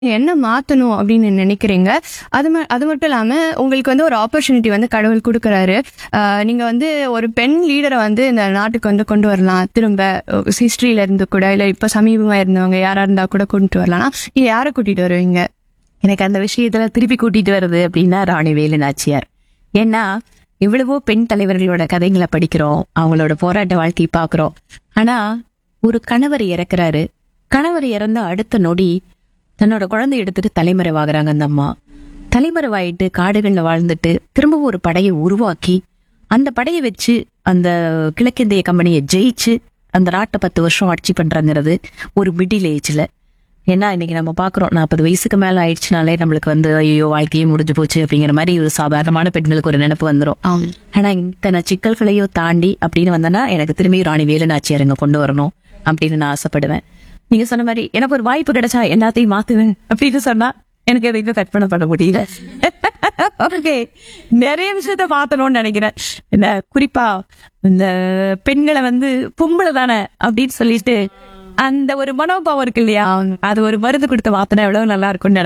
என்ன மாத்தணும் அப்படின்னு நினைக்கிறீங்க? அது மட்டும் இல்லாம உங்களுக்கு வந்து ஒரு ஆப்பர்ச்சுனிட்டி வந்து கடவுள் குடுக்குறாரு. நீங்க வந்து ஒரு பெண் லீடரை வந்து இந்த நாட்டுக்கு வந்து கொண்டு வரலாம். திரும்ப ஹிஸ்டரியில இருந்து கூட, இல்ல இப்ப சமீபமா இருந்தவங்க யாரா இருந்தா கூட கொண்டு வரலாம்னா, நீங்க யாரை கூட்டிட்டு வருவீங்க? எனக்கு அந்த விஷயத்துல திருப்பி கூட்டிட்டு வருது அப்படின்னா ராணி வேலு நாச்சியார். ஏன்னா எவ்வளவோ பெண் தலைவர்களோட கதைகளை படிக்கிறோம், அவங்களோட போராட்ட வாழ்க்கை பாக்குறோம். ஆனா ஒரு கணவர் இறக்குறாரு, கணவர் இறந்த அடுத்த நொடி தன்னோட குழந்தை எடுத்துட்டு தலைமறைவாகிறாங்க. அந்த அம்மா தலைமறைவாயிட்டு காடுகள்ல வாழ்ந்துட்டு திரும்பவும் ஒரு படையை உருவாக்கி அந்த படையை வச்சு அந்த கிழக்கிந்திய கம்பெனியை ஜெயிச்சு அந்த நாட்டை 10 வருஷம் ஆட்சி பண்றாங்கிறது ஒரு மிடில் ஏஜ்ல. ஏன்னா இன்னைக்கு நம்ம பாக்குறோம் 40 வயசுக்கு மேல ஆயிடுச்சுனாலே நம்மளுக்கு வந்து ஐயோ வாழ்க்கையே முடிஞ்சு போச்சு அப்படிங்கிற மாதிரி ஒரு சாதாரணமான பெண்களுக்கு ஒரு நினைப்பு வந்துடும். ஆனா இத்தனை சிக்கல்களையும் தாண்டி அப்படின்னு வந்தனா எனக்கு திரும்பி ராணி வேலு நாச்சியார் இங்க கொண்டு வரணும் அப்படின்னு நான் ஆசைப்படுவேன். நீங்க சொன்ன மாதிரி எனக்கு ஒரு வாய்ப்பு கிடைச்சா எல்லாத்தையும் மாத்துவேன் அப்படின்னு சொன்னா எனக்கு எதையும் கற்பனை பண்ண முடியல. ஓகே, நிறைய விஷயத்த மாத்தணும்னு நினைக்கிறேன். என்ன குறிப்பா இந்த பெண்களை வந்து பொம்பளை தானே அப்படின்னு சொல்லிட்டு அந்த ஒரு மனோபாவம் இருக்கு இல்லையா, அது ஒரு மருந்து கொடுத்து மாத்தினா எவ்வளவு நல்லா இருக்கும்னு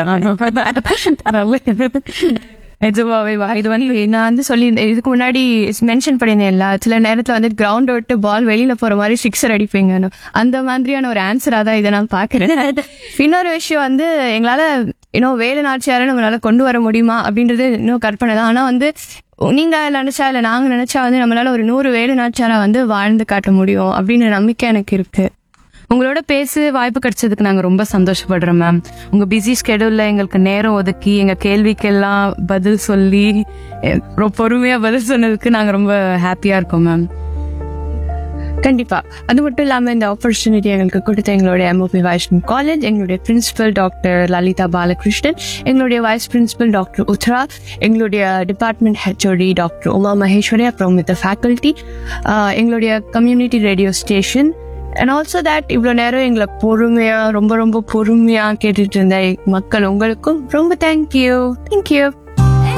நிஜமாவே இது வந்து நான் வந்து சொல்லியிருந்தேன், இதுக்கு முன்னாடி மென்ஷன் பண்ணியிருந்தேன்ல, சில நேரத்துல வந்து கிரவுண்ட் விட்டு பால் வெளியில போற மாதிரி சிக்ஸர் அடிப்பீங்கன்னு. அந்த மாதிரியான ஒரு ஆன்சரா தான் இதை நான் பாக்குறேன். இன்னொரு விஷயம் வந்து எங்களால இன்னும் வேலு நாச்சியாரை நம்மளால கொண்டு வர முடியுமா அப்படின்றது இன்னும் கற்பனை தான். ஆனா வந்து நீங்க நினைச்சா இல்ல நாங்க நினைச்சா வந்து நம்மளால ஒரு 100 வேலு நாச்சியாரா வந்து வாழ்ந்து காட்ட முடியும் அப்படின்னு நம்பிக்கை எனக்கு இருக்கு. உங்களோட பேச வாய்ப்பு கிடைச்சதுக்கு நாங்க ரொம்ப சந்தோஷப்படுறோம் மேம். உங்க பிஸி ஸ்கெடியூல்ல எங்களுக்கு நேரம் ஒதுக்கி எங்க கேள்விக்கெல்லாம் பதில் சொல்லி ரொம்ப பொறுமையா பதில் சொன்னதுக்கு நாங்க ரொம்ப ஹாப்பியா இருக்கோம் மேம். கண்டிப்பா. அது மட்டும் இல்லாம இந்த ஆப்பர்ச்சுனிட்டி எங்களுக்கு கொடுத்த எங்களுடைய MOP வைஷ்ணவ் காலேஜ், எங்களுடைய பிரின்சிபல் டாக்டர் லலிதா பாலகிருஷ்ணன், எங்களுடைய வைஸ் பிரின்சிபல் டாக்டர் உத்ரா, எங்களுடைய department HOD doctor Uma Maheswari, அப்புறம் வித் ஃபேக்கல்டி, எங்களுடைய community radio station and also that இவ்வளோ நேரம் எங்களை பொறுமையா ரொம்ப ரொம்ப பொறுமையா கேட்டுட்டு இருந்த மக்கள், உங்களுக்கும் ரொம்ப தேங்க்யூ.